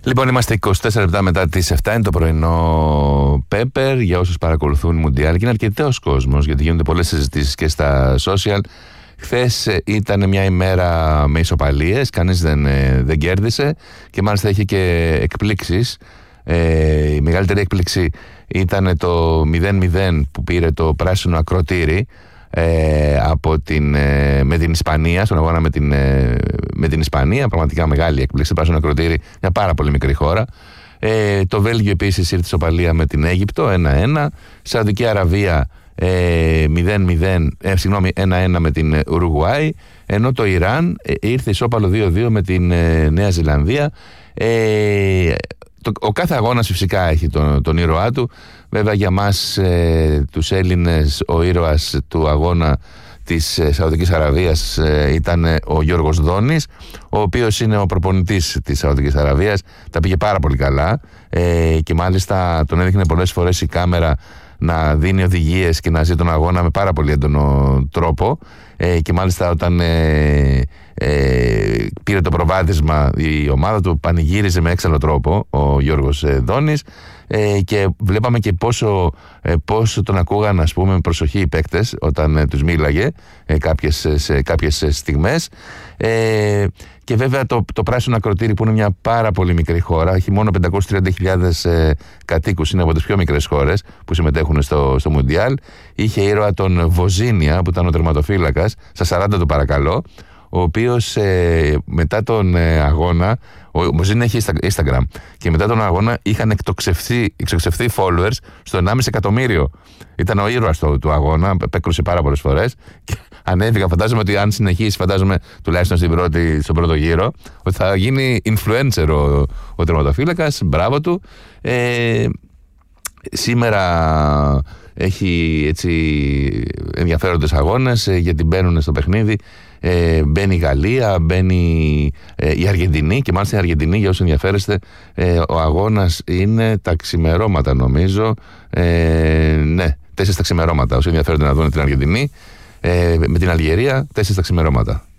Λοιπόν, είμαστε 24 λεπτά μετά τις 7, είναι το πρωινό Pepper. Για όσους παρακολουθούν Μουντιάλ, και είναι αρκετός κόσμος, γιατί γίνονται πολλές συζητήσεις και στα social. Χθες ήταν μια ημέρα με ισοπαλίες, κανείς δεν κέρδισε και μάλιστα είχε και εκπλήξεις. Η μεγαλύτερη έκπληξη ήταν το 0-0 που πήρε το πράσινο ακροτήρι με την Ισπανία, στον αγώνα με την Ισπανία. Πραγματικά μεγάλη έκπληξη. Πράσινο ακροτήρι, μια πάρα πολύ μικρή χώρα. Το Βέλγιο επίσης ήρθε ισοπαλία με την Αίγυπτο 1-1. Σαουδική Αραβία 1-1 με την Ουρουγουάη, ενώ το Ιράν ήρθε ισόπαλο 2-2 με την Νέα Ζηλανδία. Ο κάθε αγώνας φυσικά έχει τον ήρωά του. Βέβαια για μας τους Έλληνες ο ήρωας του αγώνα της Σαουδικής Αραβίας ήταν ο Γιώργος Δόνης, ο οποίος είναι ο προπονητής της Σαουδικής Αραβίας. Τα πήγε πάρα πολύ καλά και μάλιστα τον έδειχνε πολλές φορές η κάμερα να δίνει οδηγίες και να ζει τον αγώνα με πάρα πολύ έντονο τρόπο, και μάλιστα όταν πήρε το προβάδισμα η ομάδα του πανηγύριζε με έξαλλο τρόπο ο Γιώργος Δόνης, και βλέπαμε και πόσο τον ακούγαν, ας πούμε, με προσοχή οι παίκτες όταν τους μίλαγε σε κάποιες στιγμές. Και βέβαια το πράσινο ακροτήρι, που είναι μια πάρα πολύ μικρή χώρα, έχει μόνο 530.000 κατοίκους, είναι από τις πιο μικρές χώρες που συμμετέχουν στο Μουντιάλ, είχε ήρωα τον Βοζίνια, που ήταν ο τερματοφύλακας, στα 40 του παρακαλώ, ο οποίος μετά τον αγώνα, ο Βοζίνια έχει Instagram, και μετά τον αγώνα είχαν εξοξευθεί followers στο 1,5 εκατομμύριο. Ήταν ο ήρωας του αγώνα, πέκρουσε πάρα πολλές φορές και ανέβηκα. Φαντάζομαι ότι αν συνεχίσει, τουλάχιστον στον πρώτο γύρο, ότι θα γίνει influencer ο τερματοφύλακας. Μπράβο του. Σήμερα έχει ενδιαφέροντες αγώνες, γιατί μπαίνουν στο παιχνίδι. Μπαίνει η Γαλλία, μπαίνει η Αργεντινή, και μάλιστα η Αργεντινή, για όσους ενδιαφέρεστε, ο αγώνας είναι τα ξημερώματα, νομίζω. Ναι, 4 τα ξημερώματα. Όσοι ενδιαφέρονται να δουν την Αργεντινή με την Αλγερία, 4 τα ξημερώματα.